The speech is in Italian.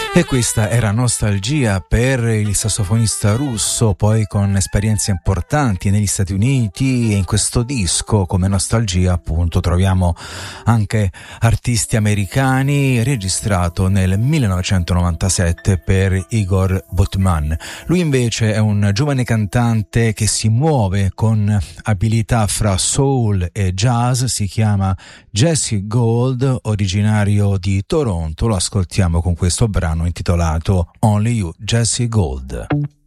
E questa era nostalgia per il sassofonista russo, poi con esperienze importanti negli Stati Uniti, e in questo disco come nostalgia appunto troviamo anche artisti americani, registrato nel 1997 per Igor Botman. Lui invece è un giovane cantante che si muove con abilità fra soul e jazz, si chiama Jesse Gold, originario di Toronto. Lo ascoltiamo con questo brano intitolato Only You, Jesse Gold.